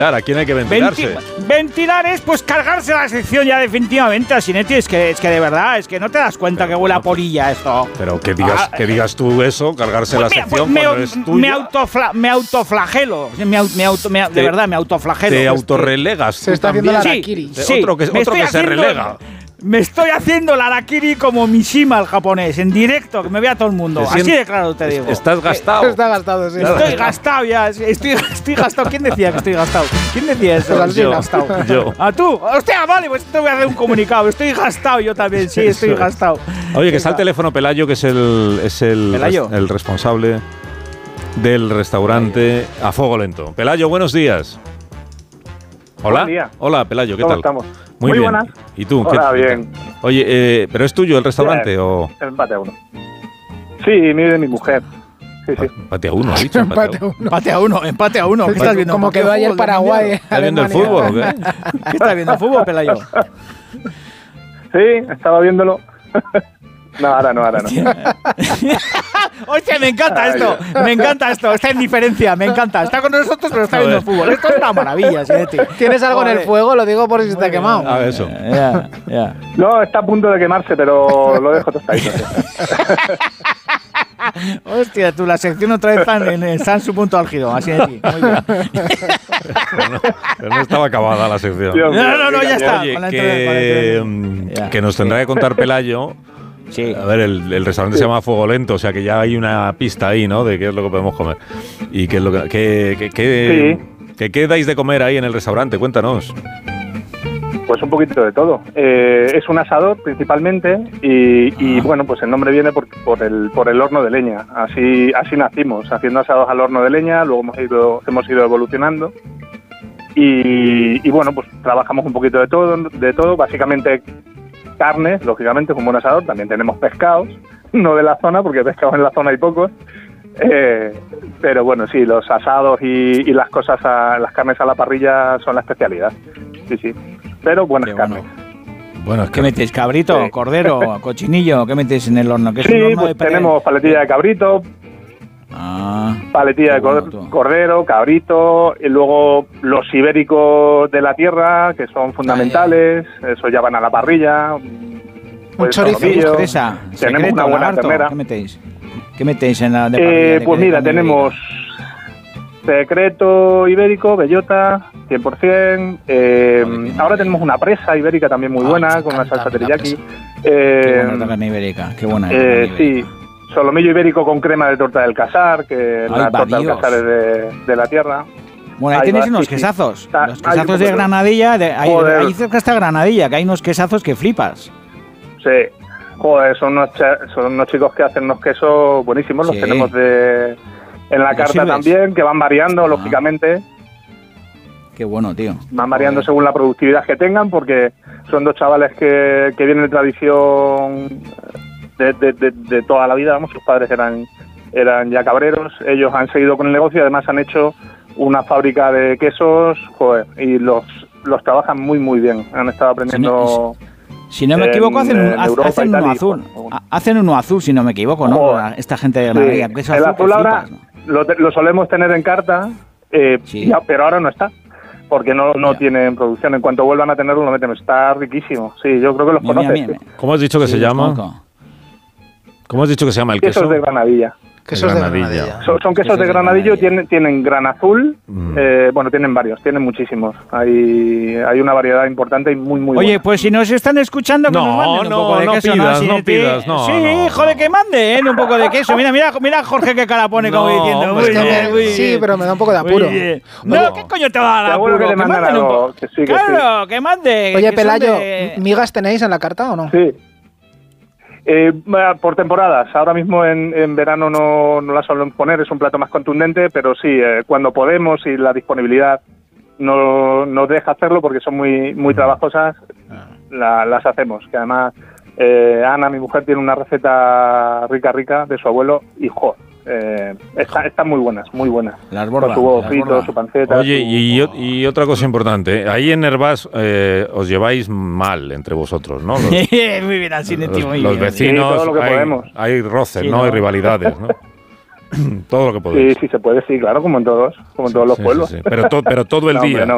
¿A quién hay que ventilarse? Ventilar es pues cargarse la sección ya definitivamente, Asinetti. Es que de verdad, es que no te das cuenta que huele a polilla esto. Pero que digas tú eso, cargarse la sección cuando es tuya. Me autoflagelo. De verdad, me autoflagelo. Te autorrelegas. Se está haciendo la harakiri. Sí, otro que se relega. Me estoy haciendo la harakiri como Mishima, el japonés, en directo, que me vea todo el mundo. Así de claro te digo. Estás gastado. Está gastado, sí. Estoy gastado ya. Estoy gastado. ¿Quién decía que estoy gastado? ¿Quién decía eso? Pues Estoy gastado. Yo. ¿A tú? Hostia, vale, pues te voy a hacer un comunicado. Estoy gastado yo también, sí, estoy gastado. Oye, que está el teléfono Pelayo, que es el responsable del restaurante A Fuego Lento. Pelayo, buenos días. Hola. Buen día. Hola, Pelayo, ¿qué ¿Cómo tal? estamos? Muy bien. buenas. ¿Y tú? Hola, bien. Oye, ¿pero es tuyo el restaurante o...? Empate a uno. Sí, de mi mujer. Sí. Empate a uno, ha dicho. Empate a uno. ¿Qué estás viendo? Como quedó ayer Paraguay. ¿Estás viendo el fútbol o qué? ¿Qué estás viendo el fútbol, Pelayo? Sí, estaba viéndolo. No, ahora no. Hostia, me encanta esto, esta indiferencia, me encanta. Está con nosotros, pero está viendo el fútbol. Esto es una maravilla, Sinetti. ¿Tienes algo en el fuego? Lo digo por si se te ha quemado. A ver, eso. Ya. No, está a punto de quemarse, pero lo dejo tostadito. Hostia, tú, la sección otra vez está en su punto álgido, así de ti. Muy bien. Pero no estaba acabada la sección. No, ya está. Oye, que nos tendrá que contar Pelayo. Sí. A ver, el restaurante se llama Fuego Lento, o sea que ya hay una pista ahí, ¿no? De qué es lo que podemos comer. Y qué es lo ¿qué dais de comer ahí en el restaurante? Cuéntanos. Pues un poquito de todo. Es un asador principalmente y bueno, pues el nombre viene por el horno de leña. Así nacimos, haciendo asados al horno de leña, luego hemos ido evolucionando y bueno, pues trabajamos un poquito de todo, básicamente carnes, lógicamente, como un asador. También tenemos pescados, no de la zona, porque pescados en la zona hay pocos. Pero bueno, sí, los asados y las carnes a la parrilla son la especialidad. Sí. Pero buenas carnes. Bueno, ¿Qué metéis? ¿Cabrito, cordero, cochinillo? ¿Qué metéis en el horno? Sí, pues tenemos paletilla de cabrito, paletilla de cordero, cabrito, y luego los ibéricos de la tierra, que son fundamentales. Eso ya van a la parrilla. Un chorizo. Tenemos una buena ternera. ¿Qué metéis en la de parrilla? Pues mira, tenemos secreto ibérico, bellota, 100%. Ahora tenemos una presa ibérica también muy buena, con una salsa teriyaki. Qué buena carne ibérica, qué buena. Sí, solomillo ibérico con crema de torta del Casar, que la torta del Casar es de la tierra. Bueno, ahí tenéis unos quesazos. Los quesazos de Granadilla, ahí cerca está Granadilla, que hay unos quesazos que flipas. Sí. Joder, son unos chicos que hacen unos quesos buenísimos. Los tenemos en la carta también, que van variando, lógicamente. Qué bueno, tío. Van variando según la productividad que tengan, porque son dos chavales que vienen de tradición de toda la vida. Vamos, sus padres eran ya cabreros. Ellos han seguido con el negocio y además han hecho una fábrica de quesos, joder, y los trabajan muy, muy bien. Han estado aprendiendo... Si no me equivoco, hacen uno azul. Hacen uno azul, si no me equivoco, ¿no? Esta gente de Granadilla. Sí. El azul ahora lo solemos tener en carta, pero ahora no está, porque no tienen producción. En cuanto vuelvan a tenerlo, lo meten. Está riquísimo. Sí, yo creo que los conoces. ¿Cómo has dicho que se llama? ¿Cómo has dicho que se llama el queso? Quesos de Granadilla. Quesos de Granadilla. Son quesos de Granadillo, tienen gran azul, bueno, tienen varios, tienen muchísimos. Hay una variedad importante y muy buena. Oye, pues si nos están escuchando, que nos manden un poco de queso. No pidas. Sí, joder, que manden un poco de queso. Mira Jorge qué cara pone como diciendo. Sí, pero me da un poco de apuro. No, ¿qué coño te va a dar apuro? Que manden un poco. Claro, que manden. Oye, Pelayo, ¿migas tenéis en la carta o no? Sí. Por temporadas. Ahora mismo en verano no la solemos poner, es un plato más contundente, pero sí, cuando podemos y la disponibilidad nos deja hacerlo, porque son muy trabajosas, las hacemos. Que además Ana, mi mujer, tiene una receta rica de su abuelo y están muy buenas. Las bordas. Con su huevo frito, su panceta. Oye, y otra cosa importante, ahí en Nervás os lleváis mal entre vosotros, ¿no? Muy bien, así los vecinos, sí, todo lo que podemos. Hay roces, ¿no? Hay rivalidades, ¿no? Todo lo que podéis. Sí, se puede, sí, claro, como en todos los pueblos. Sí. Pero todo el día. Hombre,